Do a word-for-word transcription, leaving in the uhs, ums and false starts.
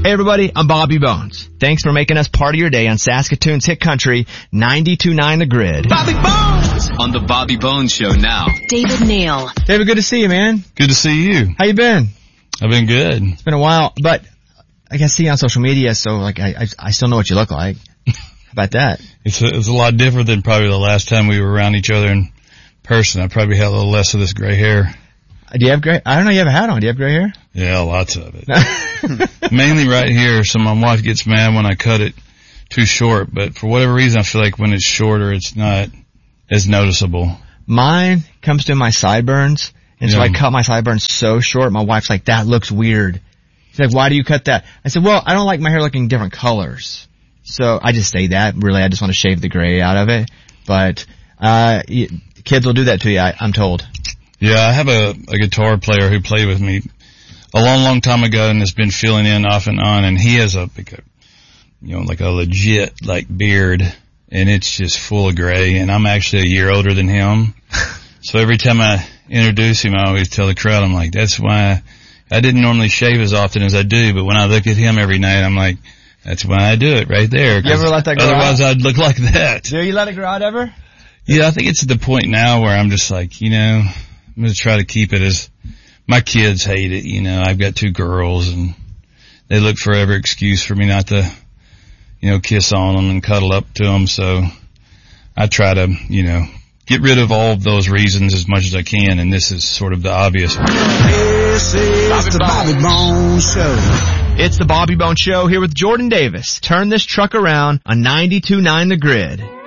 Hey everybody, I'm Bobby Bones. Thanks for making us part of your day on Saskatoon's Hit Country ninety-two point nine The Grid. Bobby Bones! On the Bobby Bones Show now. David Neal. David, good to see you, man. Good to see you. How you been? I've been good. It's been a while, but I can see you on social media, so like I I, I still know what you look like. How about that? It's a, it's a lot different than probably the last time we were around each other in person. I probably had a little less of this gray hair. Do you have gray? I don't know. You have a hat on. Do you have gray hair? Yeah, lots of it. Mainly right here, so my wife gets mad when I cut it too short. But for whatever reason, I feel like when it's shorter, it's not as noticeable. Mine comes to my sideburns, and yeah. so I cut my sideburns so short. My wife's like, "That looks weird." She's like, "Why do you cut that?" I said, "Well, I don't like my hair looking different colors, so I just say that. Really, I just want to shave the gray out of it." But uh kids will do that to you, I, I'm told. Yeah, I have a, a guitar player who played with me a long, long time ago and has been filling in off and on, and he has a, like a, you know, like a legit, like, beard, and it's just full of gray, and I'm actually a year older than him. So every time I introduce him, I always tell the crowd, I'm like, that's why I didn't normally shave as often as I do, but when I look at him every night, I'm like, that's why I do it right there. You ever let that grow Otherwise, out? I'd look like that. Do you let it grow out ever? Yeah, I think it's at the point now where I'm just like, you know, I'm going to try to keep it as, my kids hate it, you know, I've got two girls and they look for every excuse for me not to, you know, kiss on them and cuddle up to them. So I try to, you know, get rid of all of those reasons as much as I can. And this is sort of the obvious one. This is the Bobby Bones Show. It's the Bobby Bones Show here with Jordan Davis. Turn this truck around on ninety-two point nine The Grid.